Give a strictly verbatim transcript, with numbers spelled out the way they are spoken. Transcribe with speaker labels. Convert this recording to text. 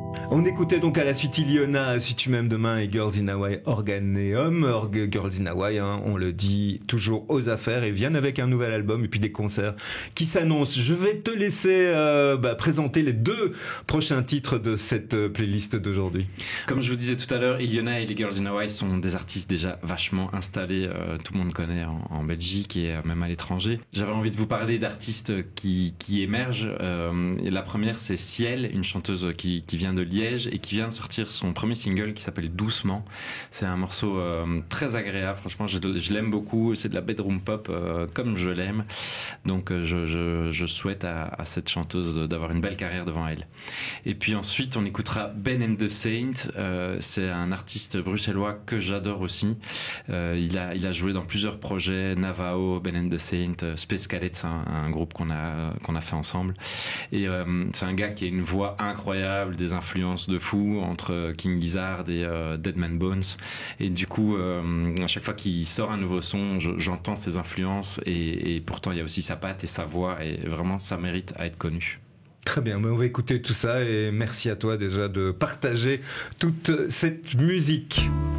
Speaker 1: On écoutait donc à la suite Iliona, Si tu m'aimes demain et Girls in Hawaii Organeum. Org- Girls in Hawaii, hein, on le dit, toujours aux affaires et viennent avec un nouvel album et puis des concerts qui s'annoncent. Je vais te laisser euh, bah, présenter les deux prochains titres de cette euh, playlist d'aujourd'hui.
Speaker 2: Comme je vous disais tout à l'heure, Iliona et les Girls in Hawaii sont des artistes déjà vachement installés, euh, tout le monde connaît en, en Belgique et euh, même à l'étranger. J'avais envie de vous parler d'artistes qui, qui émergent. Euh, et la première, c'est Ciel, une chanteuse qui, qui vient de Liège et qui vient de sortir son premier single qui s'appelle Doucement. C'est un morceau euh, très agréable, franchement je, je l'aime beaucoup, c'est de la bedroom pop euh, comme je l'aime, donc euh, je, je, je souhaite à, à cette chanteuse de, d'avoir une belle carrière devant elle. Et puis ensuite on écoutera Ben and the Saint, euh, c'est un artiste bruxellois que j'adore aussi, euh, il, a, il a joué dans plusieurs projets, Navajo, Ben and the Saint, euh, Space Cadets, c'est un, un groupe qu'on a, qu'on a fait ensemble, et euh, c'est un gars qui a une voix incroyable, des influences de fou entre King Gizzard et euh, Dead Man Bones, et du coup euh, à chaque fois qu'il sort un nouveau son je, j'entends ses influences et, et pourtant il y a aussi sa patte et sa voix et vraiment ça mérite à être connu.
Speaker 1: Très bien, mais on va écouter tout ça et merci à toi déjà de partager toute cette musique.